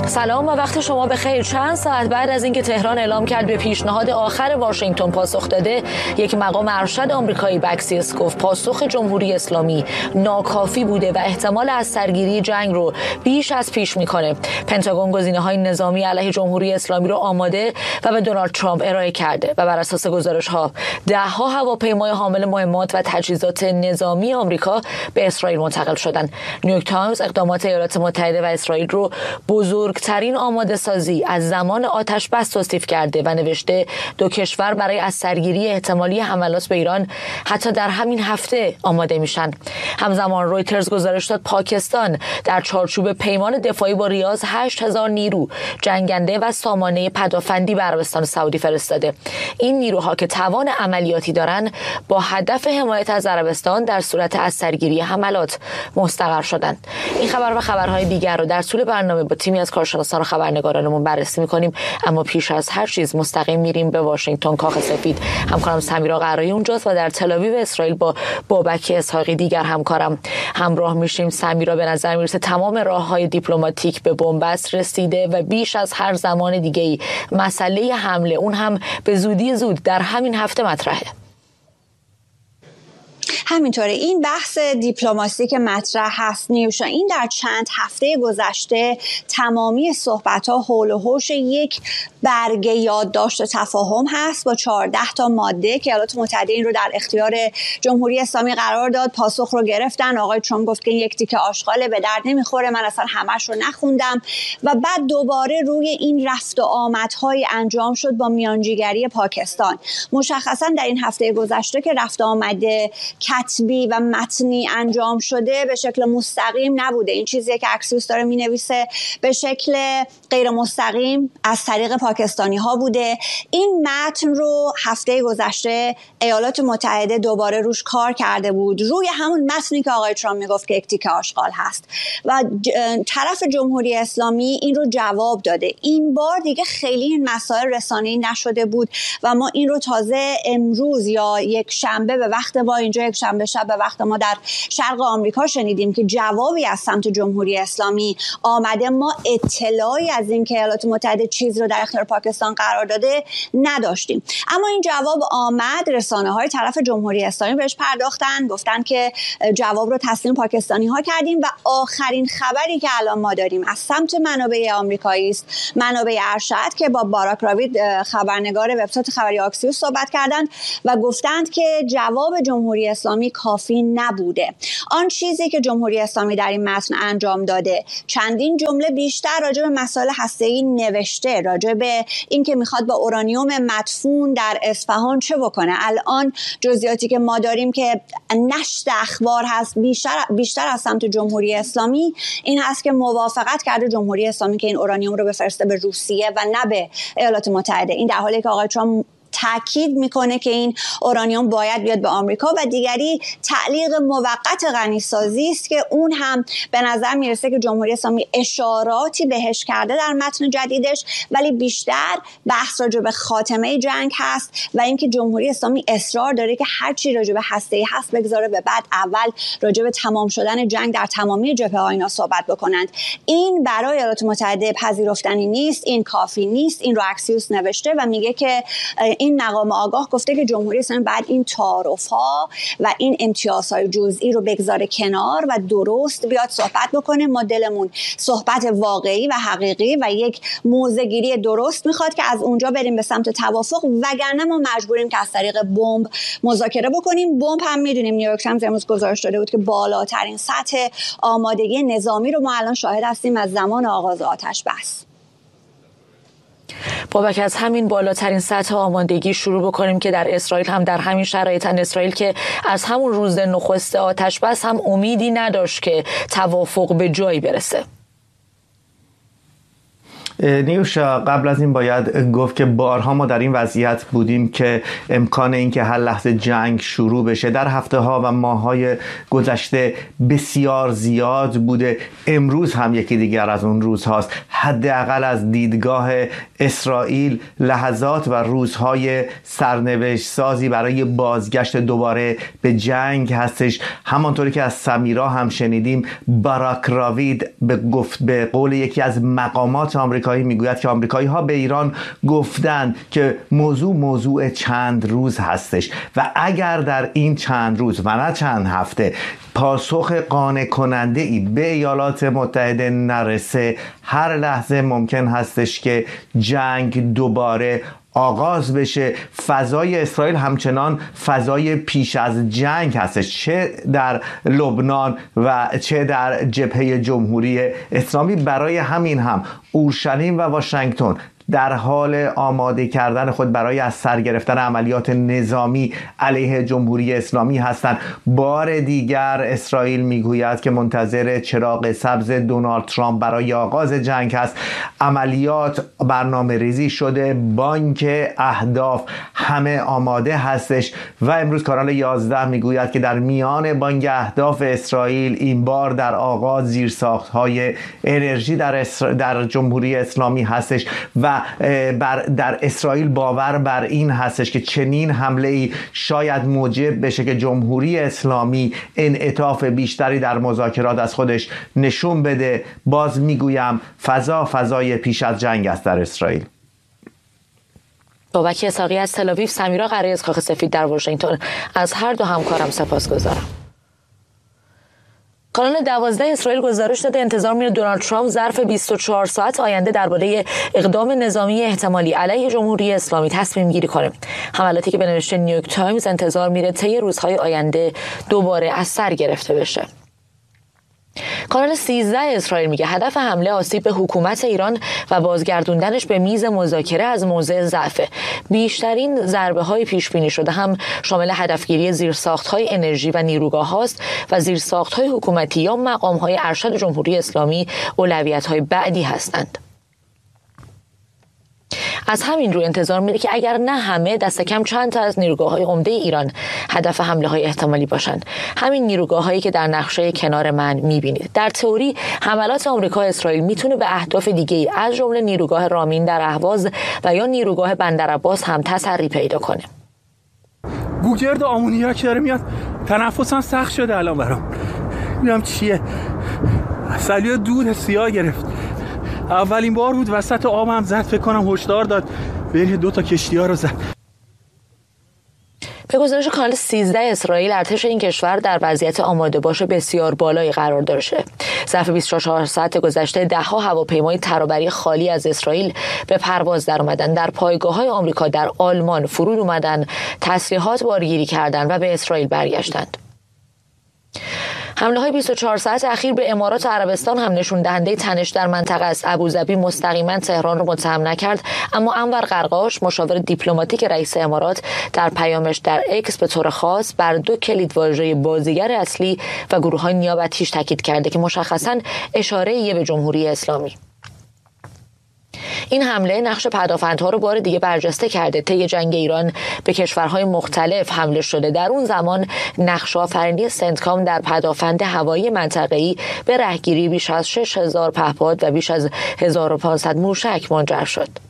سلام و وقت شما بخیر. چند ساعت بعد از اینکه تهران اعلام کرد به پیشنهاد آخر واشنگتن پاسخ داده، یک مقام ارشد آمریکایی به اکسیوس گفت پاسخ جمهوری اسلامی ناکافی بوده و احتمال از سرگیری جنگ رو بیش از پیش میکنه. پنتاگون گزینه‌های نظامی علیه جمهوری اسلامی رو آماده و به دونالد ترامپ ارائه کرده و بر اساس گزارش‌ها ده‌ها هواپیمای حامل مهمات و تجهیزات نظامی آمریکا به اسرائیل منتقل شدند. نیویورک تایمز اقدامات ایالات متحده و اسرائیل رو بزرگترین آماده سازی از زمان آتش بس توصیف کرده و نوشته دو کشور برای از سرگیری احتمالی حملات به ایران حتی در همین هفته آماده میشن. همزمان رویترز گزارش داد پاکستان در چارچوب پیمان دفاعی با ریاض 8000 نیرو جنگنده و سامانه پدافندی به عربستان سعودی فرستاده. این نیروها که توان عملیاتی دارن با هدف حمایت از عربستان در صورت از سرگیری حملات مستقر شدند. این خبر و خبرهای دیگر رو در طول برنامه با تیمی از کارشناسان و خبرنگارانمون بررسی می‌کنیم، اما پیش از هر چیز مستقیم میریم به واشنگتن، کاخ سفید. همکارم سمیرا قرایی اونجاست و در تل‌آویو اسرائیل با بابک اسحاقی دیگر همکارم همراه میشیم. سمیرا، به نظر میرسه تمام راه‌های دیپلماتیک به بنبست رسیده و بیش از هر زمان دیگه‌ای مسئله حمله، اون هم به زود در همین هفته مطرحه. همینطوره، این بحث دیپلماسی که مطرح هست نیوشا، این در چند هفته گذشته تمامی صحبت‌ها حول و حوش یک برگه یادداشت تفاهم هست با 14 تا ماده که ایالات متحده این رو در اختیار جمهوری اسلامی قرار داد. پاسخ رو گرفتن، آقای ترامپ گفت که یک تیکه آشغاله، به درد نمیخوره، من اصلا همش رو نخوندم و بعد دوباره روی این رفت و آمدهای انجام شد با میانجیگری پاکستان. مشخصا در این هفته گذشته که رفت و آمد کتبی و متنی انجام شده به شکل مستقیم نبوده. این چیزیه که اکسیوس داره مینویسه به شکل غیر مستقیم از طریق پاکستانی ها بوده. این متن رو هفته گذشته ایالات متحده دوباره روش کار کرده بود، روی همون متنی که آقای ترامپ میگفت که یک تیکه آشغال هست و طرف جمهوری اسلامی این رو جواب داده. این بار دیگه خیلی این مسائل رسانه‌ای نشده بود و ما این رو تازه امروز یا یک شنبه به وقت ما اینجا یک شنبه شب به وقت ما در شرق آمریکا شنیدیم که جوابی از سمت جمهوری اسلامی آمده. ما اطلاعی از این که ایالات متحده چیز رو در اختیار پاکستان قرار داده نداشتیم، اما این جواب آمد. رسانه‌های طرف جمهوری اسلامی بهش پرداختن، گفتن که جواب رو تسلیم پاکستانی ها کردیم و آخرین خبری که الان ما داریم از سمت منابع آمریکایی است، منابع ارشد که با باراک راوید خبرنگار وبسایت خبری آکسیوس صحبت کردند و گفتند که جواب جمهوری اسلامی کافی نبوده. آن چیزی که جمهوری اسلامی در این متن انجام داده، چندین جمله بیشتر راجع به مسائل هسته‌ای نوشته، راجع به اینکه میخواد با اورانیوم مدفون در اصفهان چه بکنه. الان جزئیاتی که ما داریم که نشر اخبار هست بیشتر از سمت جمهوری اسلامی این هست که موافقت کرده جمهوری اسلامی که این اورانیوم رو بفرسته به روسیه و نه به ایالات متحده. این در حالی که آقای ترامپ تاکید میکنه که این اورانیوم باید بیاد به آمریکا و دیگری تعلیق موقت غنیسازی است که اون هم به نظر میرسه که جمهوری اسلامی اشاراتی بهش کرده در متن جدیدش، ولی بیشتر بحث راجع به خاتمه جنگ هست و اینکه جمهوری اسلامی اصرار داره که هر چی راجع به هسته‌ای هست بگذاره به بعد، اول راجع به تمام شدن جنگ در تمامی جبهه‌ها اینا صحبت بکنند. این برای ایالات متحده پذیرفتنی نیست، این کافی نیست. این رو اکسیوس نوشته و میگه که این مقام آگاه گفته که جمهوری اسلامی بعد این تعارف‌ها و این امتیازهای جزئی رو بگذاره کنار و درست بیاد صحبت بکنه. ما دلمون صحبت واقعی و حقیقی و یک موضع‌گیری درست میخواد که از اونجا بریم به سمت توافق، وگرنه ما مجبوریم که از طریق بمب مذاکره بکنیم. بمب هم میدونیم نیویورک تایمز امروز گزارش داده بود که بالاترین سطح آمادگی نظامی رو ما الان شاهد هستیم از زمان آغاز آتش بس. بابک، از همین بالاترین سطح آمادگی شروع بکنیم که در اسرائیل هم در همین شرایط، اسرائیل که از همون روز نخست آتش بس هم امیدی نداشت که توافق به جایی برسه. نیوشا، قبل از این باید گفت که بارها ما در این وضعیت بودیم که امکان این که هر لحظه جنگ شروع بشه در هفته ها و ماه های گذشته بسیار زیاد بوده. امروز هم یکی دیگر از اون روزهاست. حداقل از دیدگاه اسرائیل لحظات و روزهای سرنوشت سازی برای بازگشت دوباره به جنگ هستش. همانطوری که از سمیرا هم شنیدیم، باراک راوید به قول یکی از مقامات آمریکایی میگوید که آمریکایی ها به ایران گفتند که موضوع چند روز هستش و اگر در این چند روز و نه چند هفته پاسخ قانع کننده ای به ایالات متحده نرسه، هر لحظه ممکن هستش که جنگ دوباره آغاز بشه. فضای اسرائیل همچنان فضای پیش از جنگ هستش، چه در لبنان و چه در جبهه جمهوری اسلامی. برای همین هم اورشلیم و واشنگتن در حال آماده کردن خود برای از سر گرفتن عملیات نظامی علیه جمهوری اسلامی هستند. بار دیگر اسرائیل میگوید که منتظر چراغ سبز دونالد ترامپ برای آغاز جنگ هست. عملیات برنامه ریزی شده، بانک اهداف همه آماده هستش و امروز کانال 11 میگوید که در میان بانک اهداف اسرائیل این بار در آغاز زیرساخت‌های انرژی در جمهوری اسلامی هستش و در اسرائیل باور بر این هستش که چنین حمله‌ای شاید موجب بشه که جمهوری اسلامی انعطاف بیشتری در مذاکرات از خودش نشون بده. باز میگویم فضای پیش از جنگ است در اسرائیل. بابک اسحاقی از تل آویو، سمیرا قره‌ای از کاخ سفید در واشنگتن. از هر دو همکارم سپاسگزارم. کانال 12 اسرائیل گزارش داده انتظار میره دونالد ترامپ ظرف 24 ساعت آینده درباره اقدام نظامی احتمالی علیه جمهوری اسلامی تصمیم گیری کنه. حملاتی که به نوشته نیویورک تایمز انتظار میره طی روزهای آینده دوباره از سر گرفته بشه. کانال 13 اسرائیل میگه هدف حمله آسیب به حکومت ایران و بازگردوندنش به میز مذاکره از موضع ضعفه. بیشترین ضربه های پیش بینی شده هم شامل هدفگیری زیرساخت‌های انرژی و نیروگاه هاست و زیرساخت‌های حکومتی یا مقام‌های ارشد جمهوری اسلامی اولویت‌های بعدی هستند. از همین رو انتظار میره که اگر نه همه، دست کم چند تا از نیروگاه‌های عمده ایران هدف حمله‌های احتمالی باشند. همین نیروگاه‌هایی که در نقشه کنار من می‌بینید. در تئوری حملات آمریکا اسرائیل میتونه به اهداف دیگه‌ای از جمله نیروگاه رامین در اهواز و یا نیروگاه بندرعباس هم تسری پیدا کنه. گوگرد آمونیاک داره میاد، تنفسم سخت شده الان برام. میگم چیه؟ سلیو دود سیاه گرفت. اولین بار بود وسط آب هم زد، فکر کنم هشدار داد بین 2 تا کشتی‌ها رو زد. به گزارش کانال 13 اسرائیل، ارتش این کشور در وضعیت آماده باش بسیار بالایی قرار داشته. ظرف 24 ساعت گذشته 10 هواپیمای ترابری خالی از اسرائیل به پرواز در اومدن، در پایگاه‌های آمریکا در آلمان فرود اومدن، تسلیحات بارگیری کردند و به اسرائیل برگشتند. حمله‌های 24 ساعت اخیر به امارات و عربستان هم نشون دهنده تنش در منطقه است. ابوظبی مستقیما تهران رو متهم نکرد، اما انور قرقاش، مشاور دیپلماتیک رئیس امارات، در پیامش در اکس به طور خاص بر 2 کلیدواژه بازیگر اصلی و گروه‌های نیابتیش تاکید کرده که مشخصاً اشاره‌ای به جمهوری اسلامی. این حمله نقش پدافندها رو بار دیگه برجسته کرده. طی جنگ ایران به کشورهای مختلف حمله شده. در اون زمان نقش آفرینی سنتکام در پدافند هوایی منطقه‌ای به رهگیری بیش از 6000 پهپاد و بیش از 1500 موشک منجر شد.